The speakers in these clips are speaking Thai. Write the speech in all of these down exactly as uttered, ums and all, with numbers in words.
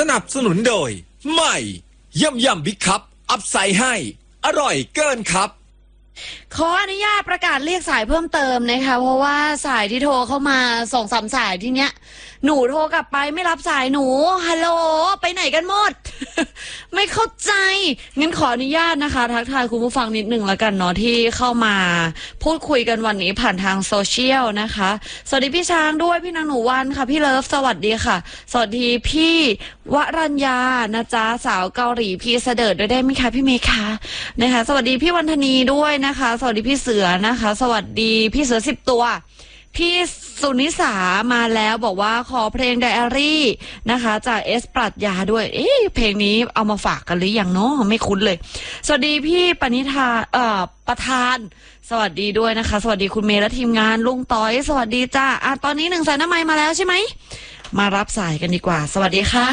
นับสนุนโดยใหม่ย่ำย่ำบิ๊กคัพอัพไซด์ให้อร่อยเกินครับขออนุญาตประกาศเรียกสายเพิ่มเติมนะคะเพราะว่าสายที่โทรเข้ามาสองสามสายที่เนี้ยหนูโทรกลับไปไม่รับสายหนูฮัลโหลไปไหนกันหมด ไม่เข้าใจงั้นขออนุญาตนะคะทักทายคุณผู้ฟังนิดหนึ่งแล้วกันเนาะที่เข้ามาพูดคุยกันวันนี้ผ่านทางโซเชียลนะคะสวัสดีพี่ช้างด้วยพี่นางหนูวันค่ะพี่เลิฟสวัสดีค่ะสวัสดีพี่วรัญญานะจ๊ะสาวเกาหลีพี่เสดิร์ดด้วยได้ไหมคะพี่เมย์คะนะคะสวัสดีพี่วันธนีด้วยนะคะสวัสดีพี่เสือนะคะสวัสดีพี่เสือสิบตัวพี่สุนิสามาแล้วบอกว่าขอเพลงไดอารี่นะคะจากเอสปรัชญาด้วยเอ๊ะเพลงนี้เอามาฝากกันหรือยังเนาะไม่คุ้นเลยสวัสดีพี่ปณิธาเอ่อประธานสวัสดีด้วยนะคะสวัสดีคุณเมย์และทีมงานลุงต้อยสวัสดีจ้าอ่ะตอนนี้หนึ่งสายน้ำไม้มาแล้วใช่ไหมมารับสายกันดีกว่าสวัสดีค่ะ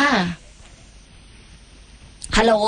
ฮัลโหล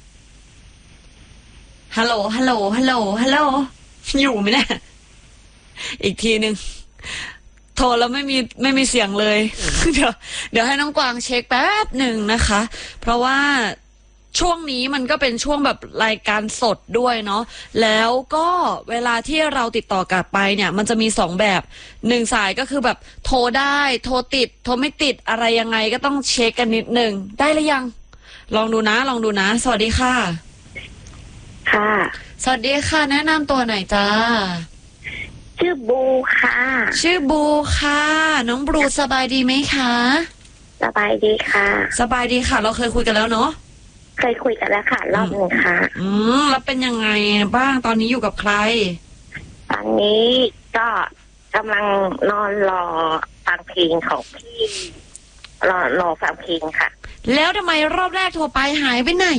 ฮัลโหลฮัลโหลฮัลโหลฮัลโหลอยู่ไหมเนี่ยอีกทีหนึ่งโทรแล้วไม่มีไม่มีเสียงเลย เดี๋ยวเดี๋ยวให้น้องกวางเช็คแป๊บหนึ่งนะคะเพราะว่าช่วงนี้มันก็เป็นช่วงแบบรายการสดด้วยเนาะแล้วก็เวลาที่เราติดต่อกลับไปเนี่ยมันจะมีสองแบบหนึ่งสายก็คือแบบโทรได้โทรติดโทรไม่ติดอะไรยังไงก็ต้องเช็คกันนิดหนึ่งได้หรือยังลองดูนะลองดูนะสวัสดีค่ะค่ะสวัสดีค่ะแนะนำตัวหน่อยจ้าชื่อบูค่ะชื่อบูค่ะน้องบรูสบายดีไหมคะสบายดีค่ะสบายดีค่ะเราเคยคุยกันแล้วเนาะเคยคุยกันแล้วค่ะรอบหนึ่งค่ะอืมแล้วเป็นยังไงบ้างตอนนี้อยู่กับใครตอนนี้ก็กำลังนอนรอฟังเพลงของพี่รอรอฟังเพลงค่ะแล้วทำไมรอบแรกโทรไปหายไปไหน